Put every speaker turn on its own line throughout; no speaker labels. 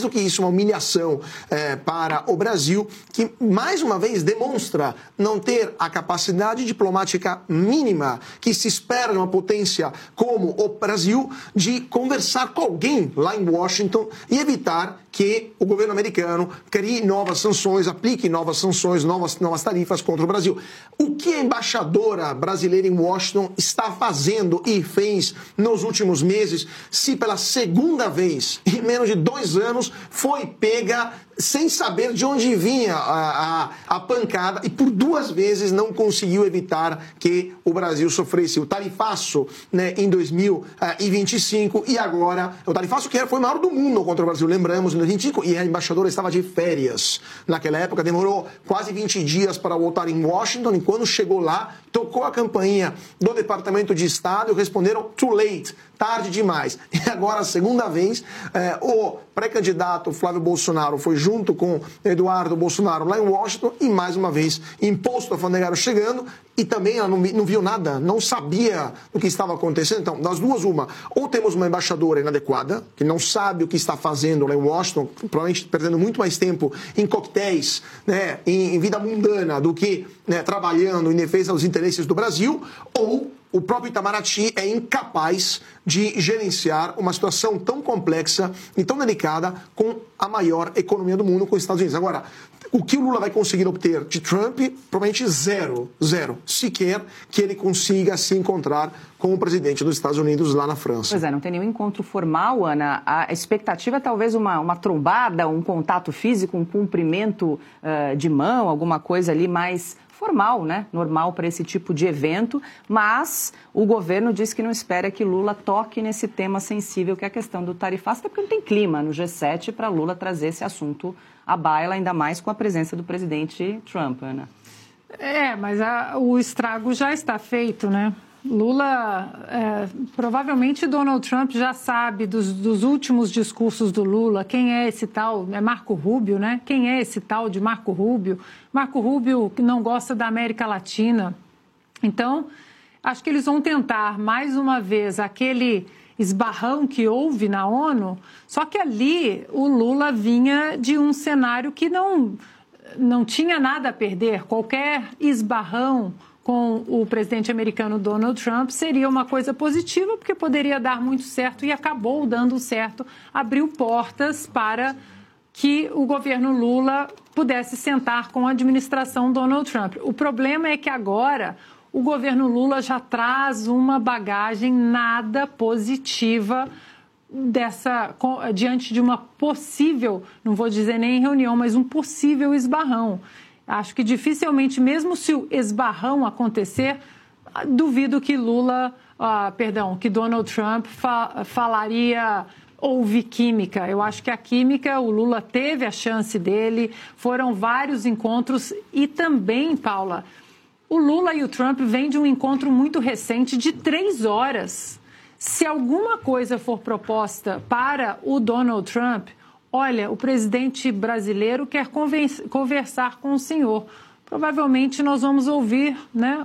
do que isso, uma humilhação para o Brasil, que mais uma vez demonstra não ter a capacidade diplomática mínima que se espera de uma potência como o Brasil de conversar com alguém lá em Washington e evitar que o governo americano crie novas sanções, aplique novas sanções, novas tarifas contra o Brasil. O que a embaixadora brasileira em Washington está fazendo e fez nos últimos meses, se pela segunda vez em menos de 2 anos foi pega sem saber de onde vinha a pancada e por 2 vezes não conseguiu evitar que o Brasil sofresse o tarifaço, né, em 2025 e agora o tarifaço que foi o maior do mundo contra o Brasil, lembramos, em 2025, e a embaixadora estava de férias naquela época, demorou quase 20 dias para voltar em Washington e quando chegou lá, tocou a campainha do Departamento de Estado e responderam too late, tarde demais. E agora, a segunda vez, o pré-candidato Flávio Bolsonaro foi junto com Eduardo Bolsonaro lá em Washington e, mais uma vez, imposto alfandegário chegando e também ela não viu nada, não sabia o que estava acontecendo. Então, das duas, uma, ou temos uma embaixadora inadequada, que não sabe o que está fazendo lá em Washington, provavelmente perdendo muito mais tempo em coquetéis, né, em vida mundana, do que, né, trabalhando em defesa dos interesses do Brasil, ou o próprio Itamaraty é incapaz de gerenciar uma situação tão complexa e tão delicada com a maior economia do mundo, com os Estados Unidos. Agora, o que o Lula vai conseguir obter de Trump? Provavelmente zero. Sequer que ele consiga se encontrar com o presidente dos Estados Unidos lá na França.
Pois é, não tem nenhum encontro formal, Ana. A expectativa é talvez uma trombada, um contato físico, um cumprimento de mão, alguma coisa ali mais formal, né? Normal para esse tipo de evento, mas o governo diz que não espera que Lula toque nesse tema sensível, que é a questão do tarifaço, até porque não tem clima no G7 para Lula trazer esse assunto à baila, ainda mais com a presença do presidente Trump, Ana.
Mas o estrago já está feito, né? Lula, provavelmente Donald Trump já sabe dos últimos discursos do Lula, quem é esse tal, é Marco Rubio, né? Quem é esse tal de Marco Rubio? Marco Rubio que não gosta da América Latina. Então, acho que eles vão tentar mais uma vez aquele esbarrão que houve na ONU, só que ali o Lula vinha de um cenário que não tinha nada a perder, qualquer esbarrão com o presidente americano Donald Trump seria uma coisa positiva, porque poderia dar muito certo e acabou dando certo, abriu portas para que o governo Lula pudesse sentar com a administração Donald Trump. O problema é que agora o governo Lula já traz uma bagagem nada positiva diante de uma possível, não vou dizer nem reunião, mas um possível esbarrão. Acho que dificilmente, mesmo se o esbarrão acontecer, duvido que que Donald Trump falaria houve química. Eu acho que a química, o Lula teve a chance dele, foram vários encontros e também, Paula, o Lula e o Trump vêm de um encontro muito recente de 3 horas. Se alguma coisa for proposta para o Donald Trump, olha, o presidente brasileiro quer conversar com o senhor. Provavelmente nós vamos ouvir, né,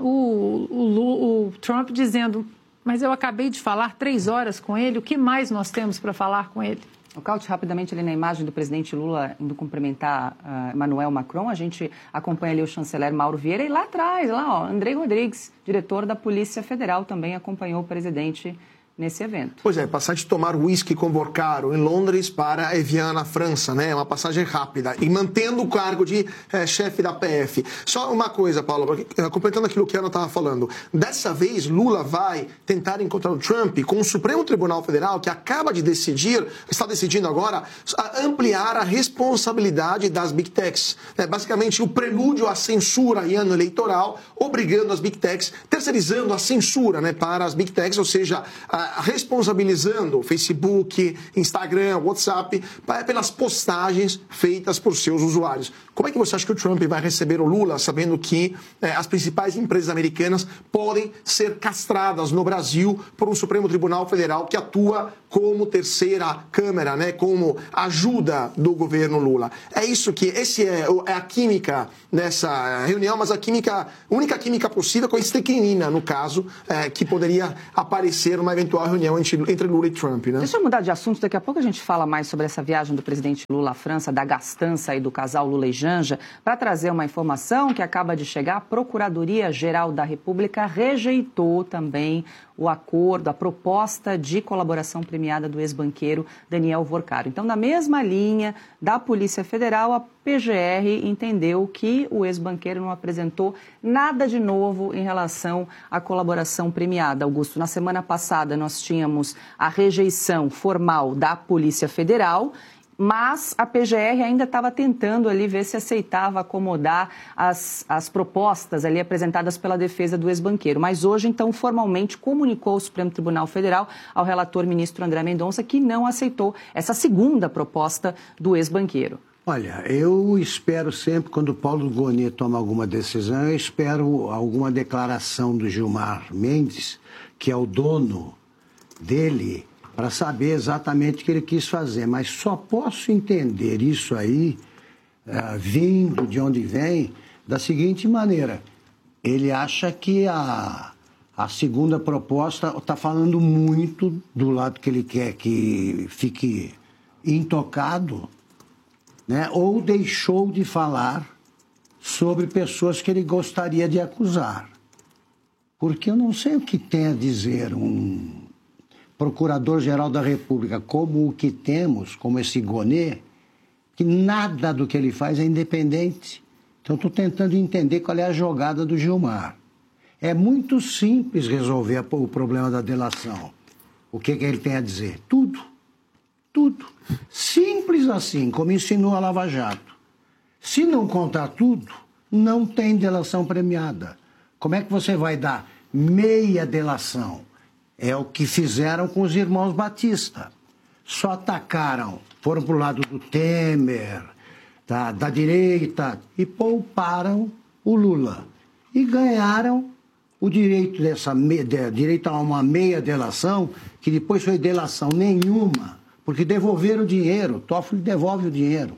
o Trump dizendo, mas eu acabei de falar 3 horas com ele, o que mais nós temos para falar com ele?
O Caute, rapidamente ali na imagem do presidente Lula indo cumprimentar Emmanuel Macron, a gente acompanha ali o chanceler Mauro Vieira e lá atrás, André Rodrigues, diretor da Polícia Federal, também acompanhou o presidente nesse evento.
Pois é, passar de tomar whisky com Borcaro em Londres para Evian na França, né? É uma passagem rápida e mantendo o cargo de chefe da PF. Só uma coisa, Paulo, completando aquilo que a Ana estava falando. Dessa vez, Lula vai tentar encontrar o Trump com o Supremo Tribunal Federal, que acaba de está decidindo agora, a ampliar a responsabilidade das Big Techs. Basicamente, o prelúdio à censura em ano eleitoral, obrigando as Big Techs, terceirizando a censura, né, para as Big Techs, ou seja, responsabilizando Facebook, Instagram, WhatsApp pelas postagens feitas por seus usuários. Como é que você acha que o Trump vai receber o Lula, sabendo que as principais empresas americanas podem ser castradas no Brasil por um Supremo Tribunal Federal que atua como terceira câmara, né, como ajuda do governo Lula? É isso que, é a química nessa reunião, mas a única química possível com a estrequinina, no caso, que poderia aparecer numa eventual eventual reunião entre Lula e Trump, né?
Deixa eu mudar de assunto, daqui a pouco a gente fala mais sobre essa viagem do presidente Lula à França, da gastança aí do casal Lula e Janja, para trazer uma informação que acaba de chegar. A Procuradoria-Geral da República rejeitou também o acordo, a proposta de colaboração premiada do ex-banqueiro Daniel Vorcaro. Então, na mesma linha da Polícia Federal, a PGR entendeu que o ex-banqueiro não apresentou nada de novo em relação à colaboração premiada. Augusto, na semana passada nós tínhamos a rejeição formal da Polícia Federal, mas a PGR ainda estava tentando ali ver se aceitava acomodar as propostas ali apresentadas pela defesa do ex-banqueiro. Mas hoje, então, formalmente comunicou ao Supremo Tribunal Federal, ao relator ministro André Mendonça, que não aceitou essa segunda proposta do ex-banqueiro.
Olha, eu espero sempre, quando o Paulo Gonet toma alguma decisão, eu espero alguma declaração do Gilmar Mendes, que é o dono dele, para saber exatamente o que ele quis fazer. Mas só posso entender isso aí, vindo de onde vem, da seguinte maneira. Ele acha que a segunda proposta está falando muito do lado que ele quer que fique intocado, né? Ou deixou de falar sobre pessoas que ele gostaria de acusar. Porque eu não sei o que tem a dizer um Procurador-Geral da República, como o que temos, como esse Gonet, que nada do que ele faz é independente. Então, estou tentando entender qual é a jogada do Gilmar. É muito simples resolver o problema da delação. O que ele tem a dizer? Tudo. Tudo. Simples assim, como ensinou a Lava Jato. Se não contar tudo, não tem delação premiada. Como é que você vai dar meia delação? É o que fizeram com os irmãos Batista. Só atacaram, foram para o lado do Temer, da direita, e pouparam o Lula. E ganharam o direito direito a uma meia delação, que depois foi delação nenhuma, porque devolveram o dinheiro, Toffoli devolve o dinheiro.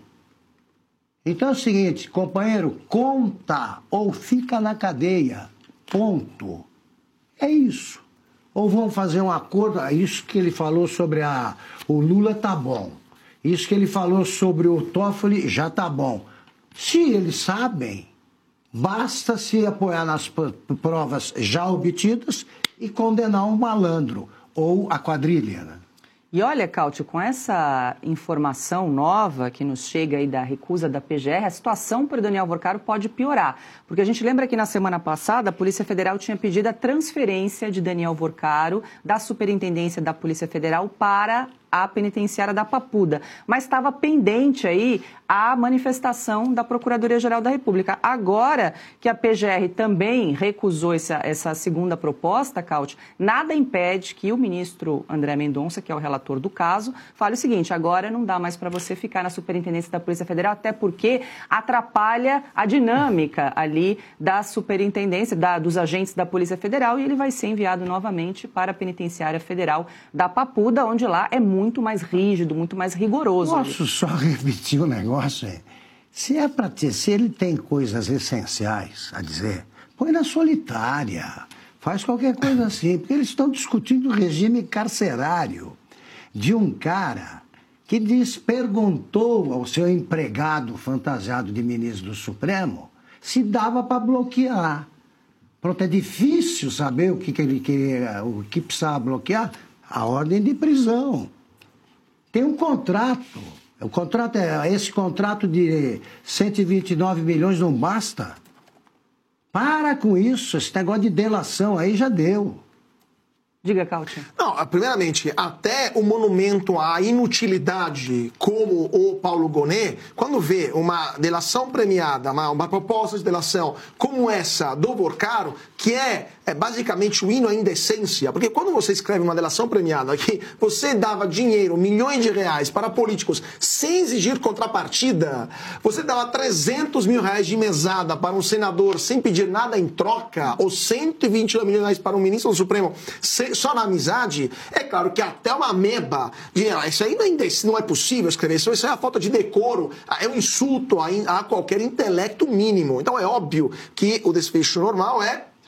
Então é o seguinte, companheiro, conta ou fica na cadeia, ponto. É isso. Ou vão fazer um acordo, isso que ele falou sobre o Lula tá bom, isso que ele falou sobre o Toffoli já tá bom. Se eles sabem, basta se apoiar nas provas já obtidas e condenar um malandro ou a quadrilha, né?
E olha, Cáutio, com essa informação nova que nos chega aí da recusa da PGR, a situação para o Daniel Vorcaro pode piorar. Porque a gente lembra que na semana passada a Polícia Federal tinha pedido a transferência de Daniel Vorcaro da Superintendência da Polícia Federal para a penitenciária da Papuda, mas estava pendente aí a manifestação da Procuradoria-Geral da República. Agora que a PGR também recusou essa segunda proposta, Cáutio, nada impede que o ministro André Mendonça, que é o relator do caso, fale o seguinte: agora não dá mais para você ficar na Superintendência da Polícia Federal, até porque atrapalha a dinâmica ali da Superintendência, dos agentes da Polícia Federal, e ele vai ser enviado novamente para a Penitenciária Federal da Papuda, onde lá é muito mais rígido, muito mais rigoroso.
Posso só repetir o negócio? Se é para ter, se ele tem coisas essenciais a dizer, põe na solitária, faz qualquer coisa assim, porque eles estão discutindo o regime carcerário de um cara que perguntou ao seu empregado fantasiado de ministro do Supremo se dava para bloquear. Pronto, é difícil saber o que ele queria, o que precisava bloquear, a ordem de prisão. Tem um contrato. Esse contrato de 129 milhões não basta. Para com isso, esse negócio de delação aí já deu.
Diga, Cáutio.
Não, primeiramente, até o monumento à inutilidade, como o Paulo Gonet, quando vê uma delação premiada, uma proposta de delação como essa do Vorcaro, que é basicamente o hino à indecência, porque quando você escreve uma delação premiada que você dava dinheiro, milhões de reais para políticos sem exigir contrapartida, você dava 300 mil reais de mesada para um senador sem pedir nada em troca, ou 120 milhões de reais para um ministro do Supremo só na amizade, é claro que até uma ameba isso aí não é possível escrever, isso é a falta de decoro, é um insulto a qualquer intelecto mínimo. Então é óbvio que o desfecho normal é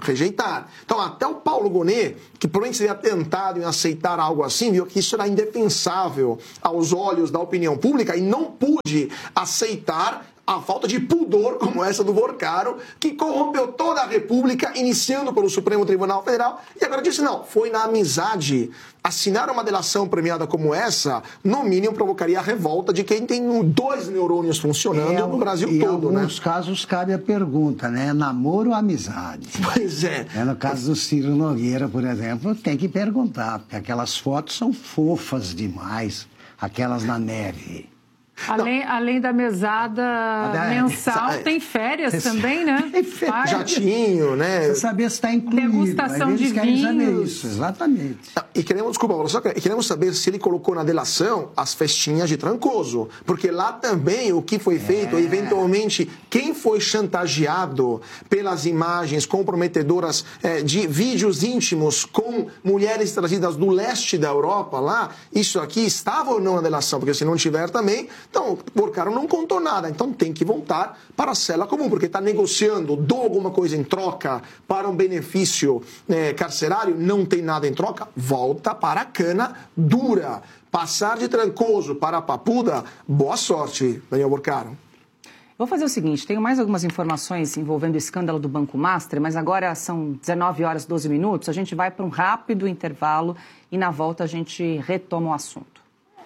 rejeitar. Então, até o Paulo Gonet, que provavelmente seria tentado em aceitar algo assim, viu que isso era indefensável aos olhos da opinião pública e não pôde aceitar a falta de pudor como essa do Vorcaro, que corrompeu toda a República, iniciando pelo Supremo Tribunal Federal, e agora disse, não, foi na amizade. Assinar uma delação premiada como essa, no mínimo, provocaria a revolta de quem tem 2 neurônios funcionando no Brasil todo, né?
Em alguns casos cabe a pergunta, né? Namoro ou amizade?
Pois é.
No caso do Ciro Nogueira, por exemplo, tem que perguntar, porque aquelas fotos são fofas demais, aquelas na neve.
Além da mesada mensal, tem férias também, né?
Tem férias.
Jatinho, né?
Você saber se está incluído.
Degustação de vinhos.
Isso, exatamente.
E queremos, desculpa, só queremos saber se ele colocou na delação as festinhas de Trancoso. Porque lá também o que foi feito, eventualmente, quem foi chantageado pelas imagens comprometedoras de vídeos íntimos com mulheres trazidas do leste da Europa lá, isso aqui estava ou não na delação? Porque se não tiver também, então o Vorcaro não contou nada. Então tem que voltar para a cela comum, porque está negociando, dou alguma coisa em troca para um benefício carcerário, não tem nada em troca, volta para a cana dura. Passar de Trancoso para a Papuda, boa sorte, Daniel Vorcaro.
Vou fazer o seguinte, tenho mais algumas informações envolvendo o escândalo do Banco Master, mas agora são 19 horas e 12 minutos, a gente vai para um rápido intervalo e na volta a gente retoma o assunto.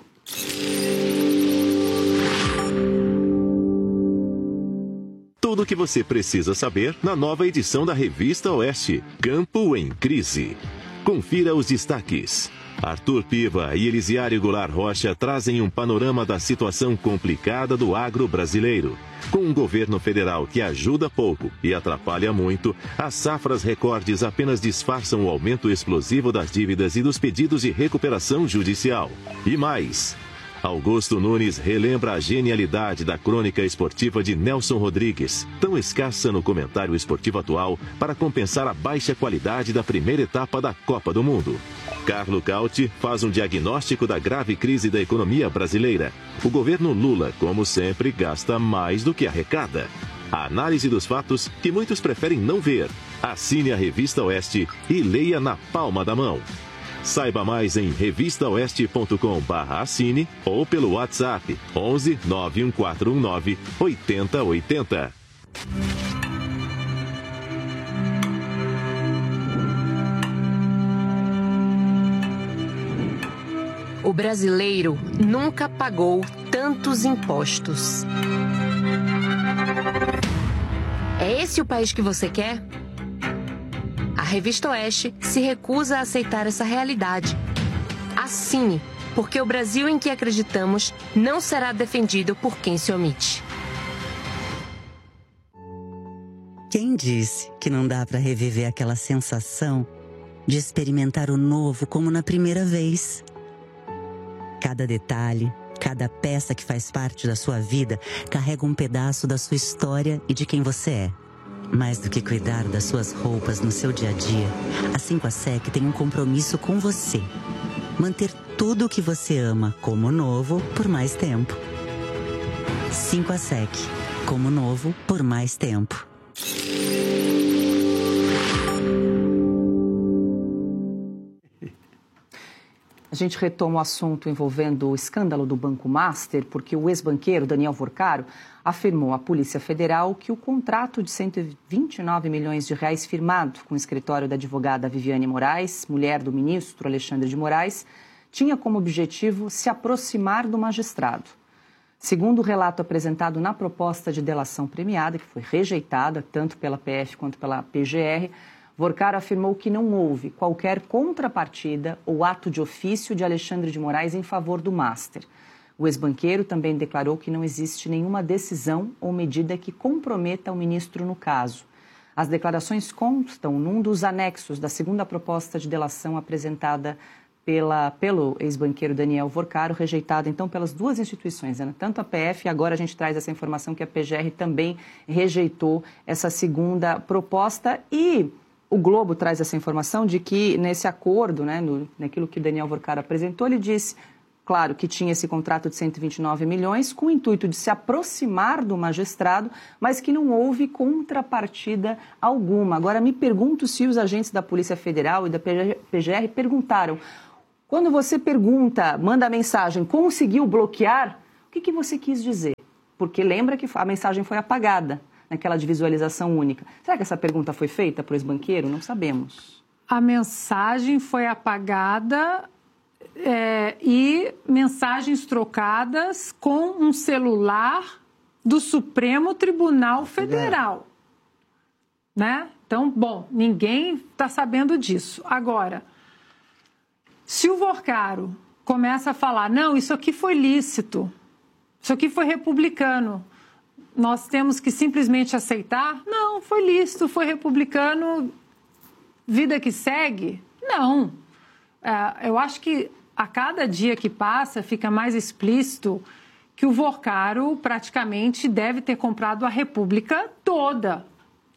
Tudo o que você precisa saber na nova edição da Revista Oeste, Campo em Crise. Confira os destaques. Arthur Piva e Elisiário Goulart Rocha trazem um panorama da situação complicada do agro brasileiro. Com um governo federal que ajuda pouco e atrapalha muito, as safras recordes apenas disfarçam o aumento explosivo das dívidas e dos pedidos de recuperação judicial. E mais, Augusto Nunes relembra a genialidade da crônica esportiva de Nelson Rodrigues, tão escassa no comentário esportivo atual para compensar a baixa qualidade da primeira etapa da Copa do Mundo. Carlo Cauti faz um diagnóstico da grave crise da economia brasileira. O governo Lula, como sempre, gasta mais do que arrecada. A análise dos fatos que muitos preferem não ver. Assine a Revista Oeste e leia na palma da mão. Saiba mais em revistaoeste.com/assine ou pelo WhatsApp 11 91419 8080.
O brasileiro nunca pagou tantos impostos. É esse o país que você quer? A Revista Oeste se recusa a aceitar essa realidade. Assine, porque o Brasil em que acreditamos não será defendido por quem se omite.
Quem disse que não dá para reviver aquela sensação de experimentar o novo como na primeira vez? Cada detalhe, cada peça que faz parte da sua vida carrega um pedaço da sua história e de quem você é. Mais do que cuidar das suas roupas no seu dia a dia, a 5ASEC tem um compromisso com você. Manter tudo o que você ama como novo por mais tempo. 5ASEC, como novo por mais tempo.
A gente retoma o assunto envolvendo o escândalo do Banco Master, porque o ex-banqueiro Daniel Vorcaro afirmou à Polícia Federal que o contrato de 129 milhões de reais firmado com o escritório da advogada Viviane Moraes, mulher do ministro Alexandre de Moraes, tinha como objetivo se aproximar do magistrado. Segundo o relato apresentado na proposta de delação premiada, que foi rejeitada tanto pela PF quanto pela PGR, Vorcaro afirmou que não houve qualquer contrapartida ou ato de ofício de Alexandre de Moraes em favor do Master. O ex-banqueiro também declarou que não existe nenhuma decisão ou medida que comprometa o ministro no caso. As declarações constam num dos anexos da segunda proposta de delação apresentada pelo ex-banqueiro Daniel Vorcaro, rejeitada então pelas duas instituições, né? Tanto a PF, agora a gente traz essa informação que a PGR também rejeitou essa segunda proposta e o Globo traz essa informação de que nesse acordo, né, naquilo que o Daniel Vorcaro apresentou, ele disse claro que tinha esse contrato de 129 milhões com o intuito de se aproximar do magistrado, mas que não houve contrapartida alguma. Agora, me pergunto se os agentes da Polícia Federal e da PGR perguntaram, quando você pergunta, manda a mensagem, conseguiu bloquear, o que você quis dizer? Porque lembra que a mensagem foi apagada naquela de visualização única. Será que essa pergunta foi feita para o ex-banqueiro? Não sabemos.
A mensagem foi apagada e mensagens trocadas com um celular do Supremo Tribunal Federal. Né? Então, bom, ninguém está sabendo disso. Agora, se o Vorcaro começa a falar, não, isso aqui foi lícito, isso aqui foi republicano, nós temos que simplesmente aceitar? Não, foi lícito, foi republicano, vida que segue? Não. Eu acho que a cada dia que passa fica mais explícito que o Vorcaro praticamente deve ter comprado a República toda.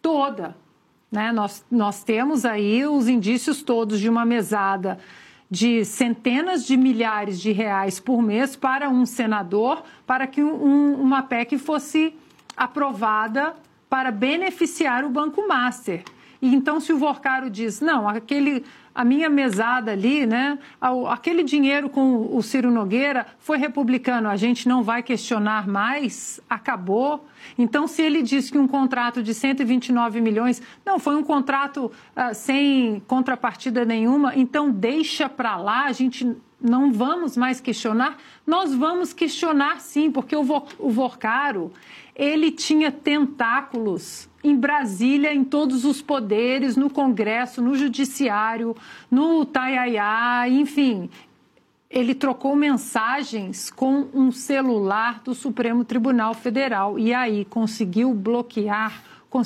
Né? Nós temos aí os indícios todos de uma mesada de centenas de milhares de reais por mês para um senador, para que uma PEC fosse aprovada para beneficiar o Banco Master. E então, se o Vorcaro diz, não, a minha mesada ali, né, aquele dinheiro com o Ciro Nogueira foi republicano, a gente não vai questionar mais, acabou. Então, se ele diz que um contrato de 129 milhões, não, foi um contrato sem contrapartida nenhuma, então deixa para lá, a gente não vamos mais questionar. Nós vamos questionar sim, porque o Vorcaro, ele tinha tentáculos em Brasília, em todos os poderes, no Congresso, no Judiciário, no Taiaiá, enfim. Ele trocou mensagens com um celular do Supremo Tribunal Federal e aí conseguiu bloquear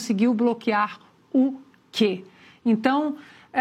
o quê? Então,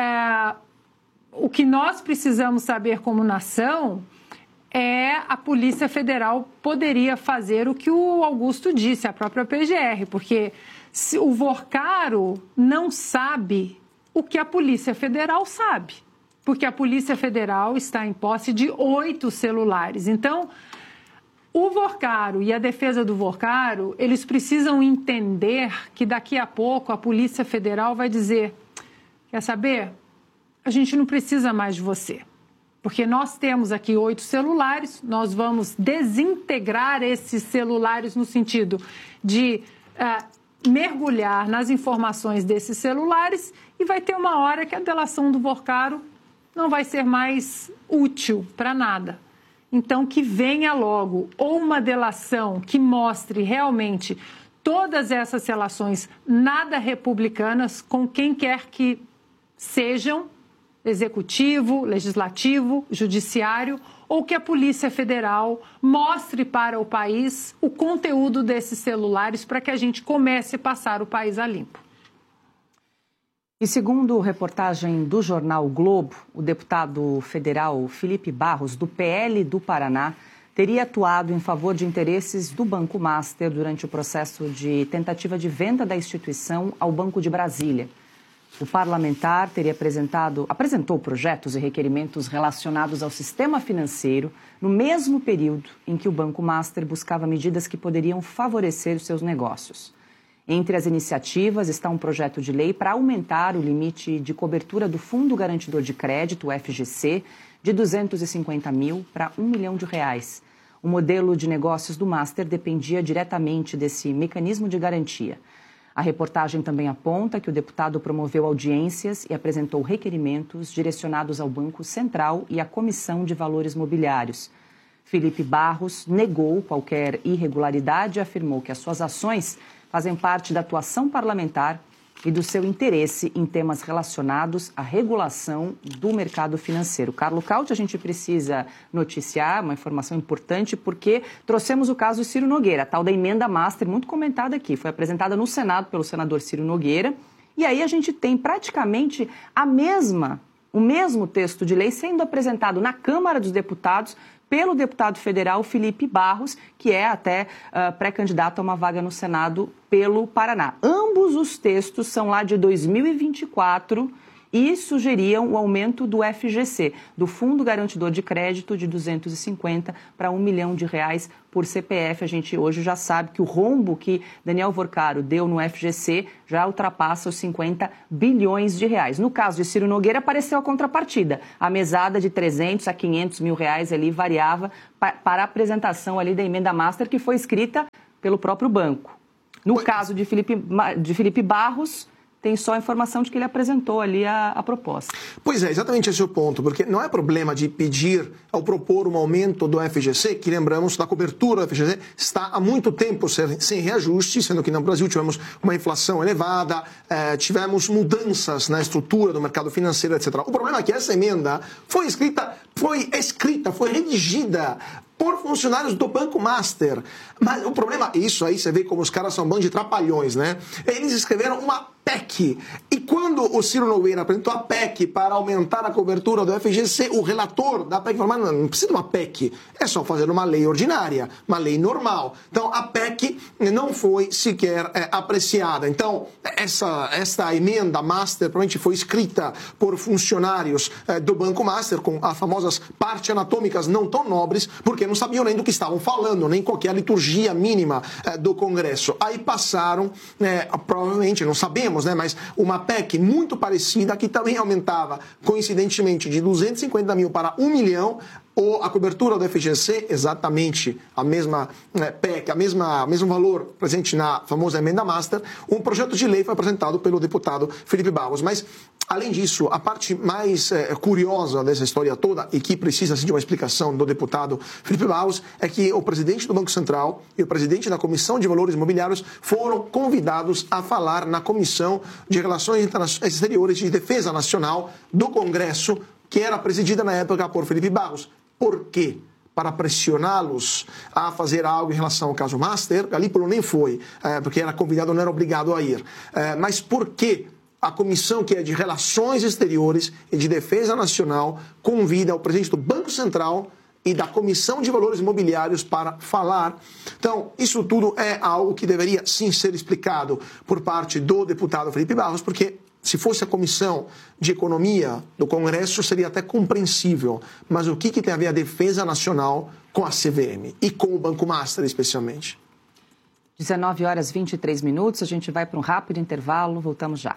o que nós precisamos saber como nação é a Polícia Federal poderia fazer o que o Augusto disse, a própria PGR, porque se o Vorcaro não sabe o que a Polícia Federal sabe, porque a Polícia Federal está em posse de 8 celulares. Então, o Vorcaro e a defesa do Vorcaro, eles precisam entender que daqui a pouco a Polícia Federal vai dizer, quer saber? A gente não precisa mais de você. Porque nós temos aqui 8 celulares, nós vamos desintegrar esses celulares no sentido de mergulhar nas informações desses celulares e vai ter uma hora que a delação do Vorcaro não vai ser mais útil para nada. Então, que venha logo ou uma delação que mostre realmente todas essas relações nada republicanas com quem quer que sejam, executivo, legislativo, judiciário, ou que a Polícia Federal mostre para o país o conteúdo desses celulares para que a gente comece a passar o país a limpo.
E segundo reportagem do jornal Globo, o deputado federal Felipe Barros, do PL do Paraná, teria atuado em favor de interesses do Banco Master durante o processo de tentativa de venda da instituição ao Banco de Brasília. O parlamentar apresentou projetos e requerimentos relacionados ao sistema financeiro no mesmo período em que o Banco Master buscava medidas que poderiam favorecer os seus negócios. Entre as iniciativas está um projeto de lei para aumentar o limite de cobertura do Fundo Garantidor de Crédito, o FGC, de 250 mil para R$1 milhão. O modelo de negócios do Master dependia diretamente desse mecanismo de garantia. A reportagem também aponta que o deputado promoveu audiências e apresentou requerimentos direcionados ao Banco Central e à Comissão de Valores Mobiliários. Felipe Barros negou qualquer irregularidade e afirmou que as suas ações fazem parte da atuação parlamentar e do seu interesse em temas relacionados à regulação do mercado financeiro. Carlo Cauti, a gente precisa noticiar uma informação importante porque trouxemos o caso Ciro Nogueira, a tal da emenda Master, muito comentada aqui. Foi apresentada no Senado pelo senador Ciro Nogueira e aí a gente tem praticamente o mesmo texto de lei sendo apresentado na Câmara dos Deputados pelo deputado federal Felipe Barros, que é até pré-candidato a uma vaga no Senado pelo Paraná. Ambos os textos são lá de 2024 e sugeriam o aumento do FGC, do Fundo Garantidor de Crédito, de 250 para R$1 milhão por CPF. A gente hoje já sabe que o rombo que Daniel Vorcaro deu no FGC já ultrapassa os 50 bilhões de reais. No caso de Ciro Nogueira, apareceu a contrapartida. A mesada de 300 a 500 mil reais ali variava para a apresentação ali da emenda master, que foi escrita pelo próprio banco. No caso de Felipe Barros, tem só a informação de que ele apresentou ali a proposta.
Pois é, exatamente esse é o ponto, porque não é problema de pedir ou propor um aumento do FGC, que lembramos, da cobertura do FGC está há muito tempo sem reajuste, sendo que no Brasil tivemos uma inflação elevada, tivemos mudanças na estrutura do mercado financeiro, etc. O problema é que essa emenda foi redigida por funcionários do Banco Master. Mas o problema, isso aí você vê como os caras são um bando de trapalhões, né? Eles escreveram uma PEC. E quando o Ciro Nogueira apresentou a PEC para aumentar a cobertura do FGC, o relator da PEC falou, mas não precisa de uma PEC, é só fazer uma lei ordinária, uma lei normal. Então, a PEC não foi sequer apreciada. Então, esta emenda Master provavelmente foi escrita por funcionários do Banco Master, com as famosas partes anatômicas não tão nobres, porque não sabiam nem do que estavam falando, nem qualquer liturgia mínima do Congresso. Aí passaram, provavelmente, não sabemos, né, mas uma PEC muito parecida, que também aumentava, coincidentemente, de 250 mil para 1 milhão, ou a cobertura do FGC, exatamente a mesma PEC, o mesmo valor presente na famosa emenda Master. Um projeto de lei foi apresentado pelo deputado Felipe Barros. Mas, além disso, a parte mais curiosa dessa história toda, e que precisa de uma explicação do deputado Felipe Barros, é que o presidente do Banco Central e o presidente da Comissão de Valores Imobiliários foram convidados a falar na Comissão de Relações Exteriores e Defesa Nacional do Congresso, que era presidida na época por Felipe Barros. Por quê? Para pressioná-los a fazer algo em relação ao caso Master. Galípolo nem foi, porque era convidado, não era obrigado a ir. Mas por que a comissão, que é de Relações Exteriores e de Defesa Nacional, convida o presidente do Banco Central e da Comissão de Valores Imobiliários para falar? Então, isso tudo é algo que deveria sim ser explicado por parte do deputado Felipe Barros, porque se fosse a Comissão de Economia do Congresso, seria até compreensível. Mas o que tem a ver a Defesa Nacional com a CVM e com o Banco Master, especialmente?
19 horas e 23 minutos, a gente vai para um rápido intervalo, voltamos já.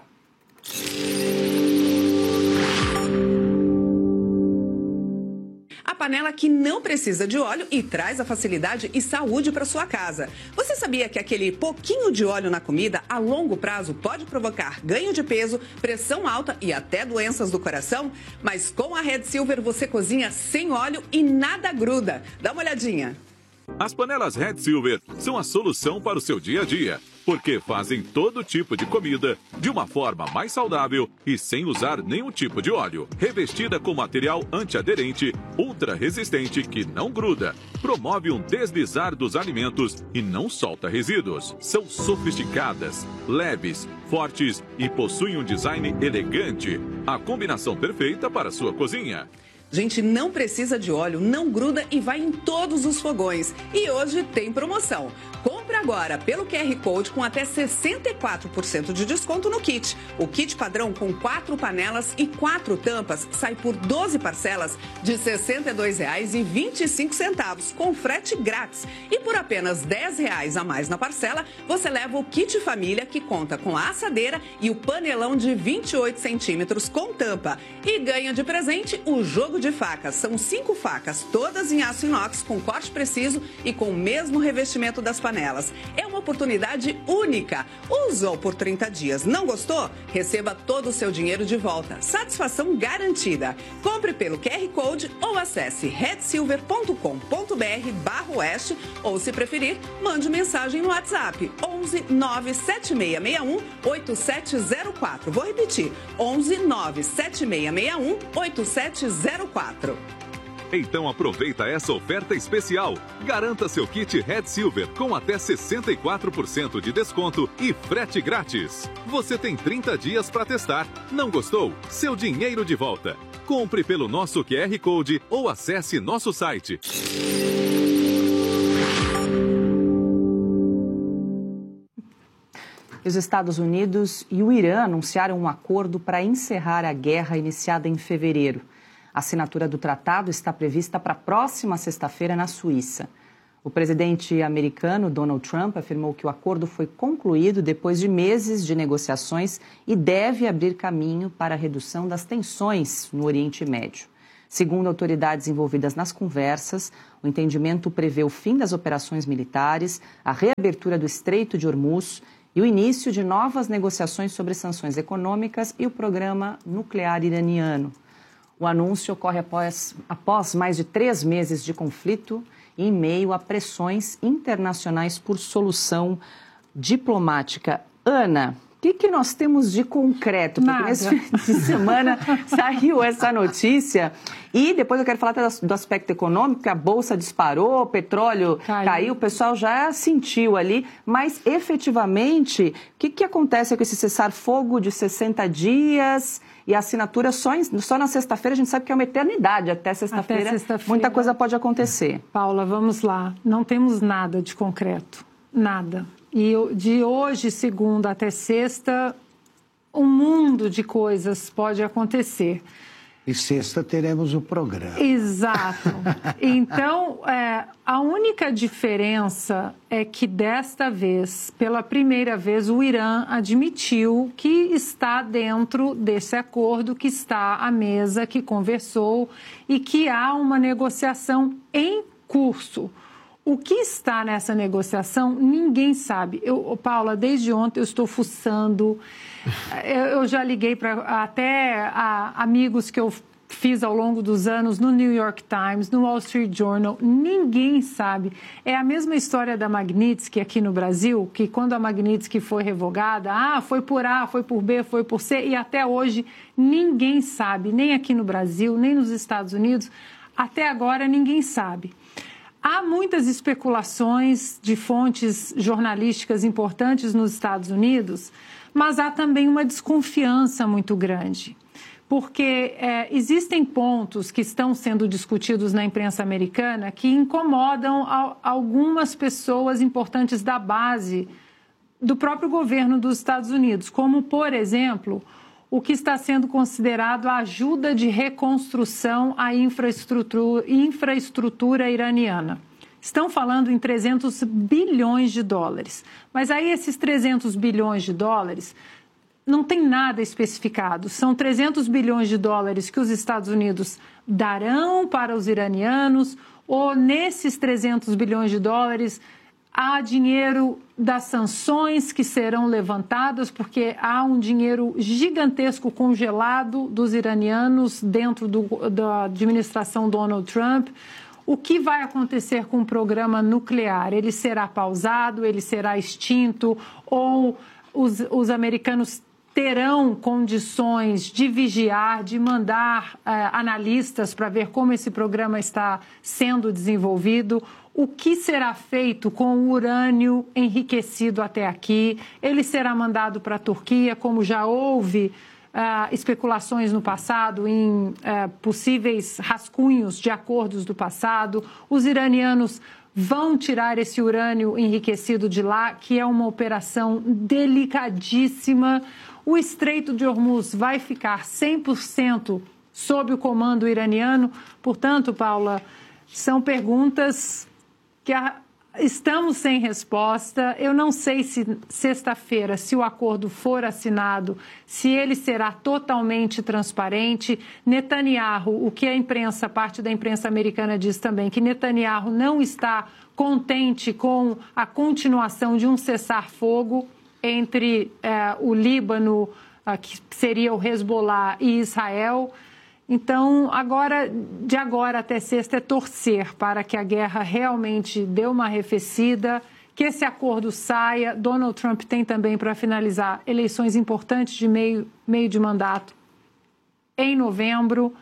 A panela que não precisa de óleo e traz a facilidade e saúde para sua casa. Você sabia que aquele pouquinho de óleo na comida, a longo prazo, pode provocar ganho de peso, pressão alta e até doenças do coração? Mas com a Red Silver você cozinha sem óleo e nada gruda. Dá uma olhadinha.
As panelas Red Silver são a solução para o seu dia a dia, porque fazem todo tipo de comida de uma forma mais saudável e sem usar nenhum tipo de óleo. Revestida com material antiaderente, ultra resistente que não gruda, promove um deslizar dos alimentos e não solta resíduos. São sofisticadas, leves, fortes e possuem um design elegante. A combinação perfeita para a sua cozinha.
Gente, não precisa de óleo, não gruda e vai em todos os fogões. E hoje tem promoção. Compre agora pelo QR Code com até 64% de desconto no kit. O kit padrão com 4 panelas e 4 tampas sai por 12 parcelas de R$ 62,25, com frete grátis. E por apenas R$ 10 a mais na parcela, você leva o kit família, que conta com a assadeira e o panelão de 28 centímetros com tampa. E ganha de presente o jogo de facas. São 5 facas, todas em aço inox, com corte preciso e com o mesmo revestimento das panelas. É uma oportunidade única. Usou por 30 dias, não gostou? Receba todo o seu dinheiro de volta. Satisfação garantida. Compre pelo QR Code ou acesse redsilver.com.br/oeste ou, se preferir, mande mensagem no WhatsApp 11 97661 8704. Vou repetir, 11 97661 8704.
Então aproveita essa oferta especial. Garanta seu kit Red Silver com até 64% de desconto e frete grátis. Você tem 30 dias para testar. Não gostou? Seu dinheiro de volta. Compre pelo nosso QR Code ou acesse nosso site.
Os Estados Unidos e o Irã anunciaram um acordo para encerrar a guerra iniciada em fevereiro. A assinatura do tratado está prevista para a próxima sexta-feira na Suíça. O presidente americano Donald Trump afirmou que o acordo foi concluído depois de meses de negociações e deve abrir caminho para a redução das tensões no Oriente Médio. Segundo autoridades envolvidas nas conversas, o entendimento prevê o fim das operações militares, a reabertura do Estreito de Hormuz e o início de novas negociações sobre sanções econômicas e o programa nuclear iraniano. O anúncio ocorre após mais de 3 meses de conflito e em meio a pressões internacionais por solução diplomática. Ana, o que nós temos de concreto? Porque nesse fim de semana saiu essa notícia e depois eu quero falar até do aspecto econômico, que a bolsa disparou, o petróleo caiu, o pessoal já sentiu ali, mas efetivamente, o que acontece com esse cessar-fogo de 60 dias e a assinatura só na sexta-feira? A gente sabe que é uma eternidade, até sexta-feira muita coisa pode acontecer.
Paula, vamos lá, não temos nada de concreto, nada. E de hoje, segunda até sexta, um mundo de coisas pode acontecer.
E sexta teremos o programa.
Exato. Então, a única diferença é que desta vez, pela primeira vez, o Irã admitiu que está dentro desse acordo, que está à mesa, que conversou e que há uma negociação em curso. O que está nessa negociação, ninguém sabe. Paula, desde ontem eu estou fuçando, eu já liguei para até amigos que eu fiz ao longo dos anos no New York Times, no Wall Street Journal, ninguém sabe. É a mesma história da Magnitsky aqui no Brasil, que quando a Magnitsky foi revogada, foi por A, foi por B, foi por C, e até hoje ninguém sabe, nem aqui no Brasil, nem nos Estados Unidos, até agora ninguém sabe. Há muitas especulações de fontes jornalísticas importantes nos Estados Unidos, mas há também uma desconfiança muito grande, porque existem pontos que estão sendo discutidos na imprensa americana que incomodam algumas pessoas importantes da base do próprio governo dos Estados Unidos, como, por exemplo, o que está sendo considerado a ajuda de reconstrução à infraestrutura iraniana. Estão falando em 300 bilhões de dólares. Mas aí esses 300 bilhões de dólares não tem nada especificado. São 300 bilhões de dólares que os Estados Unidos darão para os iranianos, ou nesses 300 bilhões de dólares há dinheiro das sanções que serão levantadas, porque há um dinheiro gigantesco congelado dos iranianos dentro da administração Donald Trump. O que vai acontecer com o programa nuclear? Ele será pausado, ele será extinto, ou os americanos terão condições de vigiar, de mandar analistas para ver como esse programa está sendo desenvolvido? O que será feito com o urânio enriquecido até aqui? Ele será mandado para a Turquia, como já houve especulações no passado em possíveis rascunhos de acordos do passado. Os iranianos vão tirar esse urânio enriquecido de lá, que é uma operação delicadíssima. O Estreito de Hormuz vai ficar 100% sob o comando iraniano. Portanto, Paula, são perguntas que estamos sem resposta. Eu não sei se sexta-feira, se o acordo for assinado, se ele será totalmente transparente. Netanyahu, o que a imprensa, parte da imprensa americana diz também, que Netanyahu não está contente com a continuação de um cessar-fogo entre o Líbano, que seria o Hezbollah, e Israel. Então, de agora até sexta, é torcer para que a guerra realmente dê uma arrefecida, que esse acordo saia. Donald Trump tem também, para finalizar, eleições importantes de meio de mandato em novembro.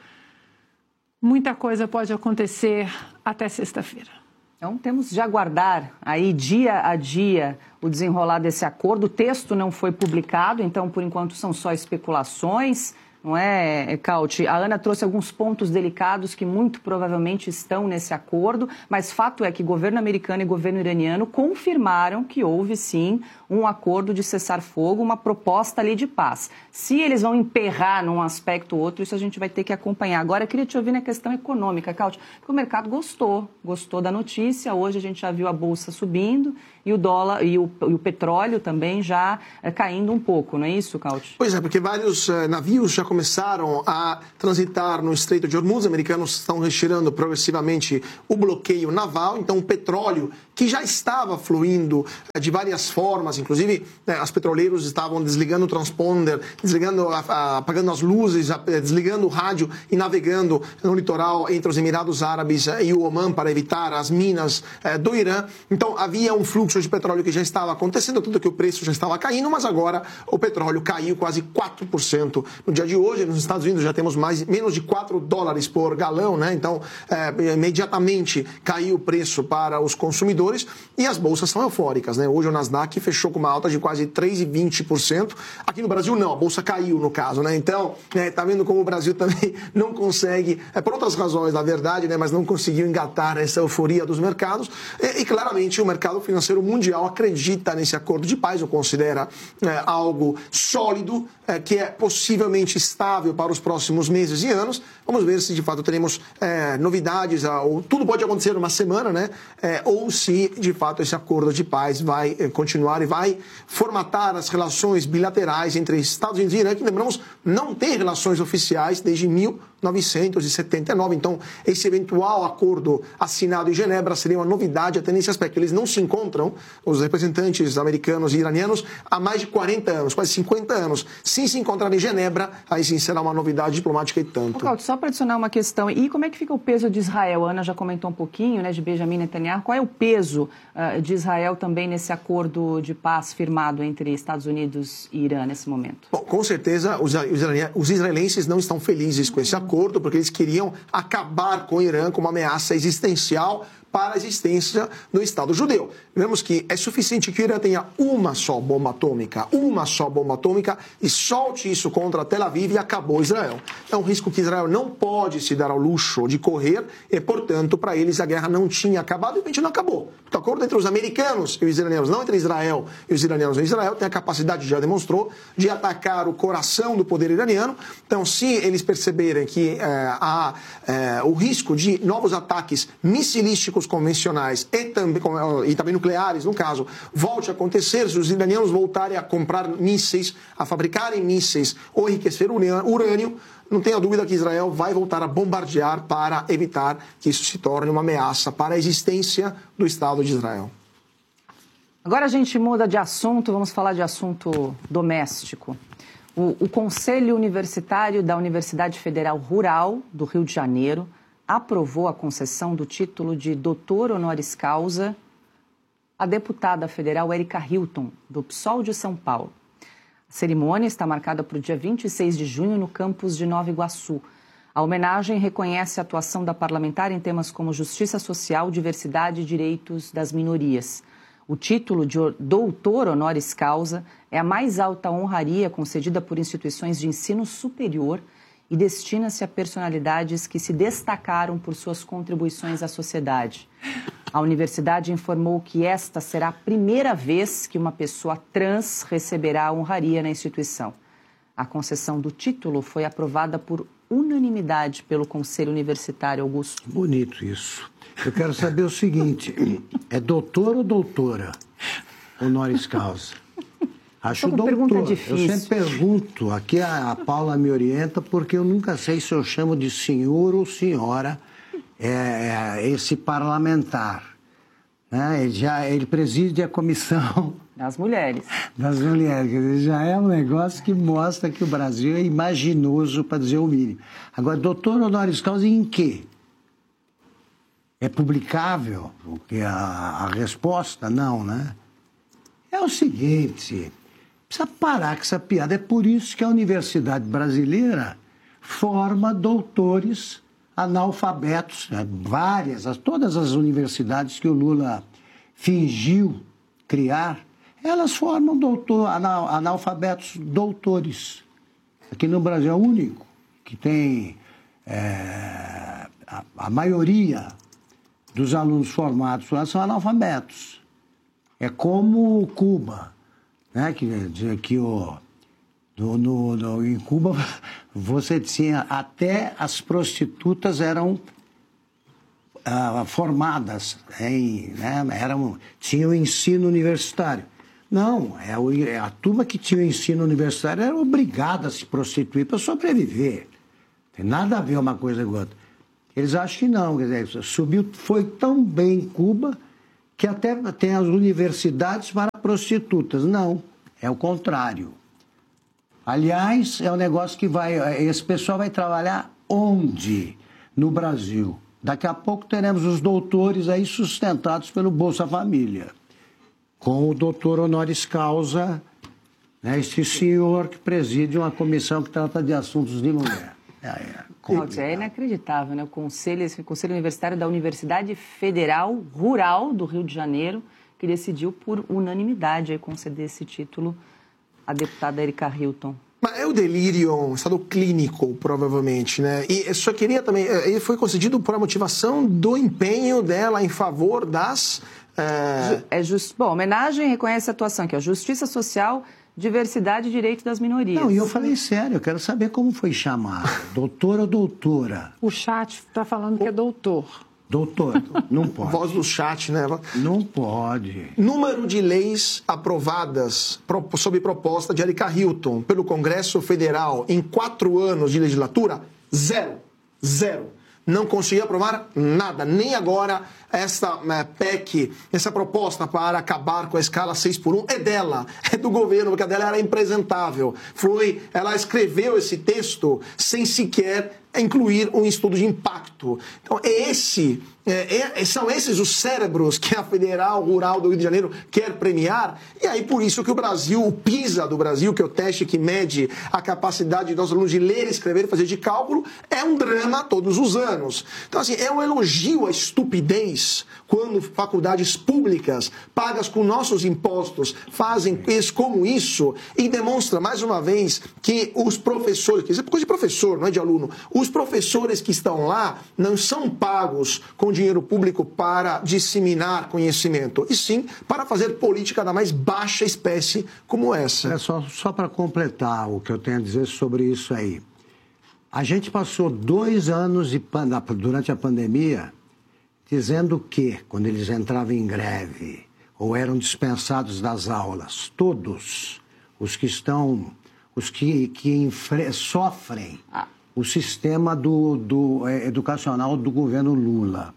Muita coisa pode acontecer até sexta-feira.
Então, temos de aguardar aí dia a dia o desenrolar desse acordo. O texto não foi publicado, então, por enquanto, são só especulações. não é, Cauti? A Ana trouxe alguns pontos delicados que muito provavelmente estão nesse acordo, mas fato é que governo americano e governo iraniano confirmaram que houve, sim, um acordo de cessar-fogo, uma proposta ali de paz. Se eles vão emperrar num aspecto ou outro, isso a gente vai ter que acompanhar. Agora, eu queria te ouvir na questão econômica, Cauti, porque o mercado gostou da notícia. Hoje a gente já viu a bolsa subindo e o dólar e o petróleo também já caindo um pouco, não é isso, Cauti?
Pois é, porque vários navios já começaram a transitar no Estreito de Hormuz. Os americanos estão retirando progressivamente o bloqueio naval. Então, o petróleo, que já estava fluindo de várias formas, inclusive as petroleiros estavam desligando o transponder, apagando as luzes, desligando o rádio e navegando no litoral entre os Emirados Árabes e o Omã para evitar as minas do Irã. Então, havia um fluxo de petróleo que já estava acontecendo, tudo que o preço já estava caindo, mas agora o petróleo caiu quase 4% no dia de hoje. Nos Estados Unidos já temos menos de $4 por galão, né? Então, imediatamente caiu o preço para os consumidores e as bolsas são eufóricas, né? Hoje o Nasdaq fechou com uma alta de quase 3,20%. Aqui no Brasil não, a bolsa caiu no caso, né? Então, tá vendo como o Brasil também não consegue, por outras razões, na verdade, né? Mas não conseguiu engatar essa euforia dos mercados e claramente o mercado financeiro mundial acredita nesse acordo de paz, o considera algo sólido, que é possivelmente estável para os próximos meses e anos. Vamos ver se de fato teremos novidades, ou tudo pode acontecer numa semana, né? Ou se de fato esse acordo de paz vai continuar e vai formatar as relações bilaterais entre Estados Unidos e Irã, que, lembramos, não tem relações oficiais desde 1979. Então, esse eventual acordo assinado em Genebra seria uma novidade até nesse aspecto. Eles não se encontram, os representantes americanos e iranianos, há mais de 40 anos, quase 50 anos. Se encontrarem em Genebra, aí sim será uma novidade diplomática e tanto.
Cláudio, só para adicionar uma questão, e como é que fica o peso de Israel? A Ana já comentou um pouquinho, né, de Benjamin Netanyahu. Qual é o peso de Israel também nesse acordo de paz firmado entre Estados Unidos e Irã nesse momento?
Bom, com certeza os israelenses não estão felizes com esse acordo, porque eles queriam acabar com o Irã como uma ameaça existencial para a existência do Estado judeu. Vemos que é suficiente que o Irã tenha uma só bomba atômica, e solte isso contra Tel Aviv e acabou Israel. É um risco que Israel não pode se dar ao luxo de correr e, portanto, para eles a guerra não tinha acabado e a gente não acabou. O acordo entre os americanos e os iranianos, não entre Israel e os iranianos. Israel tem a capacidade, já demonstrou, de atacar o coração do poder iraniano. Então, se eles perceberem que há o risco de novos ataques missilísticos convencionais e também nucleares, no caso, volte a acontecer, se os iranianos voltarem a comprar mísseis, a fabricarem mísseis ou enriquecer urânio, não tenha dúvida que Israel vai voltar a bombardear para evitar que isso se torne uma ameaça para a existência do Estado de Israel.
Agora a gente muda de assunto, vamos falar de assunto doméstico. O Conselho Universitário da Universidade Federal Rural do Rio de Janeiro aprovou a concessão do título de doutor honoris causa à deputada federal Erika Hilton, do PSOL de São Paulo. A cerimônia está marcada para o dia 26 de junho no campus de Nova Iguaçu. A homenagem reconhece a atuação da parlamentar em temas como justiça social, diversidade e direitos das minorias. O título de doutor honoris causa é a mais alta honraria concedida por instituições de ensino superior e destina-se a personalidades que se destacaram por suas contribuições à sociedade. A universidade informou que esta será a primeira vez que uma pessoa trans receberá a honraria na instituição. A concessão do título foi aprovada por unanimidade pelo Conselho Universitário, Augusto.
Bonito isso. Eu quero saber o seguinte, é doutor ou doutora honoris causa? Acho doutor. Eu sempre pergunto, aqui a Paula me orienta, porque eu nunca sei se eu chamo de senhor ou senhora esse parlamentar. Né? Ele preside a comissão...
Das mulheres.
Das mulheres. Quer dizer, já é um negócio que mostra que o Brasil é imaginoso, para dizer o mínimo. Agora, doutor honoris causa em quê? É publicável? Porque a resposta, não, né? É o seguinte... Precisa parar com essa piada. É por isso que a Universidade Brasileira forma doutores analfabetos, todas as universidades que o Lula fingiu criar, elas formam analfabetos doutores. Aqui no Brasil é o único que tem a maioria dos alunos formados lá são analfabetos. É como Cuba, né? Que em Cuba você tinha até as prostitutas eram formadas, tinham ensino universitário. Não, a turma que tinha o ensino universitário era obrigada a se prostituir para sobreviver. Tem nada a ver uma coisa com outra. Eles acham que não, quer dizer, foi tão bem em Cuba que até tem as universidades para prostitutas. Não, é o contrário. Aliás, é um negócio que esse pessoal vai trabalhar onde? No Brasil. Daqui a pouco teremos os doutores aí sustentados pelo Bolsa Família, com o doutor honoris causa, né, este senhor que preside uma comissão que trata de assuntos de mulher.
É inacreditável, né? O Conselho Universitário da Universidade Federal Rural do Rio de Janeiro, que decidiu por unanimidade conceder esse título à deputada Erika Hilton.
Mas é o delírio, um estado clínico, provavelmente, né? E eu só queria também... Ele foi concedido por a motivação do empenho dela em favor das...
Bom, a homenagem reconhece a atuação aqui, ó, Justiça Social, Diversidade e Direito das Minorias.
Não, e eu falei sério, eu quero saber como foi chamado. Doutor ou doutora?
O chat está falando que é doutor.
Doutor, não pode.
Voz do chat, né?
Não pode.
Número de leis aprovadas sob proposta de Erika Hilton pelo Congresso Federal em 4 anos de legislatura, 0. Não conseguiu aprovar nada, nem agora essa PEC, essa proposta para acabar com a escala 6x1 é dela, é do governo, porque a dela era impresentável. Ela escreveu esse texto sem sequer incluir um estudo de impacto. Então, são esses os cérebros que a Federal Rural do Rio de Janeiro quer premiar, e aí por isso que o PISA do Brasil, que é o teste que mede a capacidade dos nossos alunos de ler, escrever e fazer de cálculo, é um drama todos os anos. Então, assim, é um elogio à estupidez quando faculdades públicas, pagas com nossos impostos, fazem como isso e demonstra, mais uma vez, que os professores, quer dizer, coisa de professor, não é de aluno, os professores que estão lá não são pagos com dinheiro público para disseminar conhecimento, e sim para fazer política da mais baixa espécie como essa.
Só para completar o que eu tenho a dizer sobre isso aí. A gente passou 2 anos durante a pandemia dizendo que, quando eles entravam em greve ou eram dispensados das aulas, todos os que sofrem o sistema educacional do governo Lula.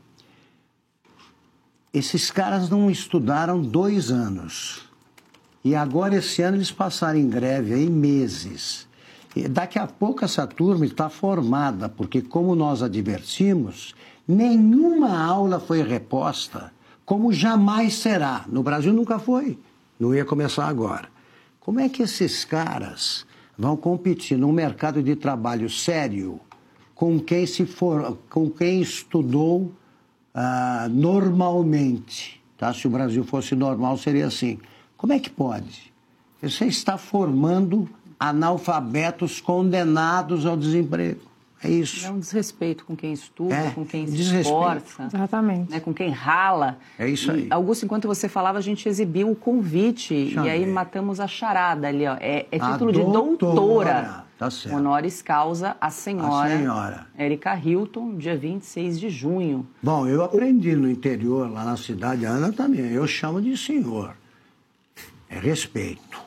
Esses caras não estudaram 2 anos. E agora, esse ano, eles passaram em greve aí meses. E daqui a pouco essa turma está formada, porque, como nós advertimos, nenhuma aula foi reposta, como jamais será. No Brasil nunca foi. Não ia começar agora. Como é que esses caras vão competir num mercado de trabalho sério com quem estudou normalmente? Tá? Se o Brasil fosse normal, seria assim. Como é que pode? Você está formando analfabetos condenados ao desemprego. É isso.
É um desrespeito com quem estuda, com quem se esforça.
Exatamente.
Né, com quem rala.
É isso aí.
Augusto, enquanto você falava, a gente exibiu o convite e aí matamos a charada ali, ó. É título de doutora.
Tá certo.
Honoris causa a senhora Erika Hilton, dia 26 de junho.
Bom, eu aprendi no interior, lá na cidade, a Ana também. Eu chamo de senhor. É respeito.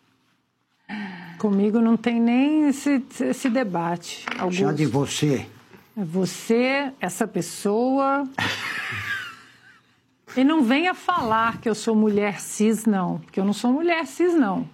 Comigo não tem nem esse debate, Augusto.
Chama de você.
É você, essa pessoa. E não venha falar que eu sou mulher cis, não. Porque eu não sou mulher cis, não.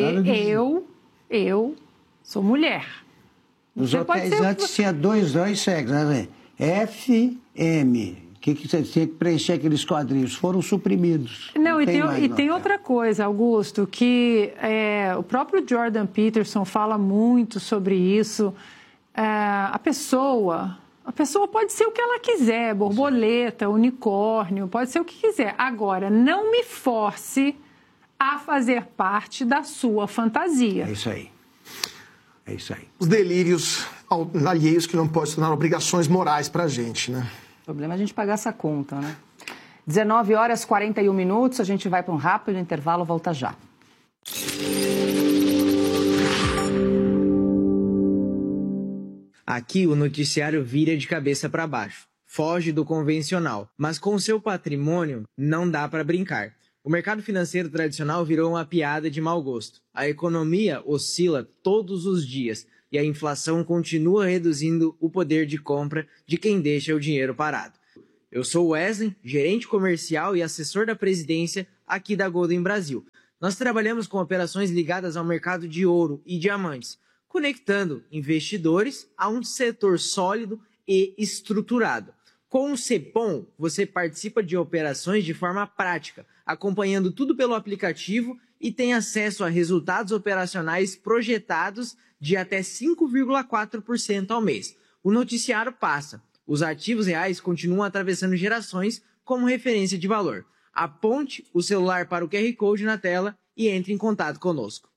Eu sou mulher.
Os hotéis antes tinha dois sexos, né? FM. Que você tinha que preencher aqueles quadrinhos, foram suprimidos.
Não, e tem outra coisa, Augusto, que o próprio Jordan Peterson fala muito sobre isso. A pessoa pode ser o que ela quiser, borboleta, unicórnio, pode ser o que quiser. Agora, não me force a fazer parte da sua fantasia.
É isso aí. É isso aí.
Os delírios alheios que não podem se tornar obrigações morais para a gente, né?
O problema é a gente pagar essa conta, né? 19h41, a gente vai para um rápido intervalo, volta já.
Aqui o noticiário vira de cabeça para baixo. Foge do convencional, mas com seu patrimônio não dá para brincar. O mercado financeiro tradicional virou uma piada de mau gosto. A economia oscila todos os dias e a inflação continua reduzindo o poder de compra de quem deixa o dinheiro parado. Eu sou Wesley, gerente comercial e assessor da presidência aqui da Golden Brasil. Nós trabalhamos com operações ligadas ao mercado de ouro e diamantes, conectando investidores a um setor sólido e estruturado. Com o Cepom, você participa de operações de forma prática, acompanhando tudo pelo aplicativo e tem acesso a resultados operacionais projetados de até 5,4% ao mês. O noticiário passa. Os ativos reais continuam atravessando gerações como referência de valor. Aponte o celular para o QR Code na tela e entre em contato conosco.